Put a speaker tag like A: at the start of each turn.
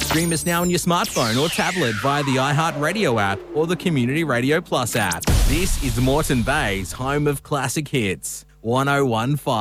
A: Stream us now on your smartphone or tablet via the iHeartRadio app or the Community Radio Plus app. This is Moreton Bay's home of classic hits. 1015.